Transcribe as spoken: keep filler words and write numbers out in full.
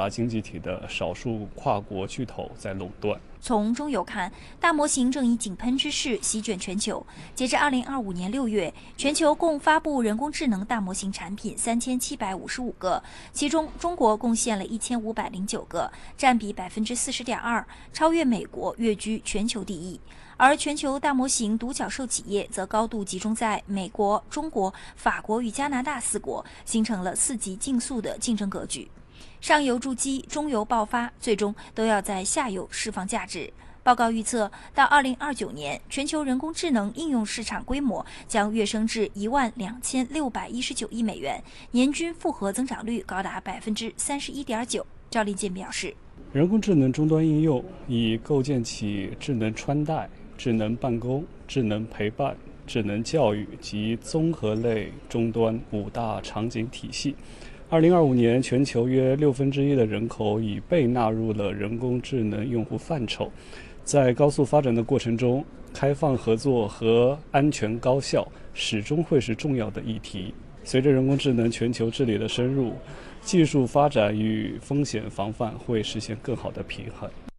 大经济体的少数跨国巨头在垄断。 从中游看，大模型正以井喷之势席卷全球。截至二零二五年六月，全球共发布人工智能大模型产品三千七百五十五个，其中中国贡献了一千五百零九个，占比百分之四十点二，超越美国，跃居全球第一。而全球大模型独角兽企业则高度集中在美国、中国、法国与加拿大四国，形成了四级竞速的竞争格局。上游筑基，中游爆发，最终都要在下游释放价值。报告预测，到二零二九年，全球人工智能应用市场规模将跃升至一万两千六百一十九亿美元，年均复合增长率高达百分之三十一点九。赵立健表示， 人工智能终端应用已构建起智能穿戴、智能办公、智能陪伴、智能教育及综合类终端五大场景体系。二零二五年，全球约六分之一的人口已被纳入了人工智能用户范畴。在高速发展的过程中，开放合作和安全高效始终会是重要的议题。随着人工智能全球治理的深入，技术发展与风险防范会实现更好的平衡。